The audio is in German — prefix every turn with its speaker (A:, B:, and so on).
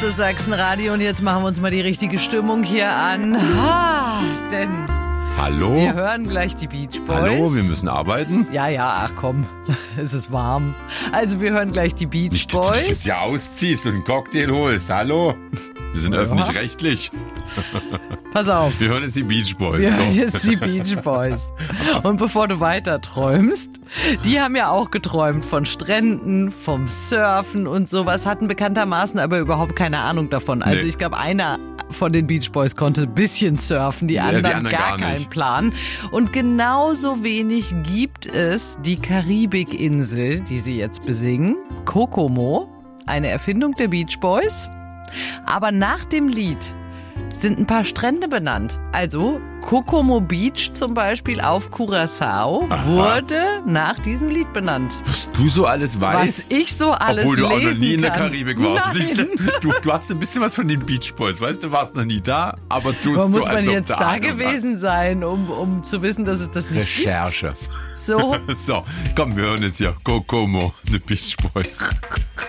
A: das Sachsenradio und jetzt machen wir uns mal die richtige Stimmung hier an. Denn
B: Hallo?
A: wir hören gleich die Beach Boys.
B: Hallo, wir müssen arbeiten.
A: Ja, ach komm, es ist warm. Also wir hören gleich die Beach
B: Nicht, dass du dich
A: Boys.
B: jetzt hier ausziehst und einen Cocktail holst. Hallo? Wir sind öffentlich-rechtlich.
A: Pass auf.
B: Wir hören jetzt die Beach Boys.
A: Wir
B: So.
A: hören jetzt die Beach Boys. Und bevor du weiter träumst, die haben ja auch geträumt von Stränden, vom Surfen und sowas, hatten bekanntermaßen aber überhaupt keine Ahnung davon. Also
B: Nee.
A: ich glaube, einer von den Beach Boys konnte ein bisschen surfen, die anderen gar keinen
B: nicht.
A: Plan. Und genauso wenig gibt es die Karibikinsel, die sie jetzt besingen, Kokomo, eine Erfindung der Beach Boys. Aber nach dem Lied sind ein paar Strände benannt. Also Kokomo Beach zum Beispiel auf Curaçao wurde nach diesem Lied benannt.
B: Was du so alles weißt.
A: Was ich so alles
B: Obwohl du auch noch
A: lesen
B: nie in der
A: kann.
B: Karibik warst.
A: Nein.
B: Siehst du hast ein bisschen was von den Beach Boys. Weißt du, warst noch nie da, aber tust
A: Aber
B: so,
A: muss man
B: als ob
A: jetzt
B: du
A: da
B: Ahnung
A: gewesen sein, um zu wissen, dass es das nicht
B: Recherche.
A: gibt? So.
B: So, komm, wir hören jetzt hier Kokomo, The Beach Boys.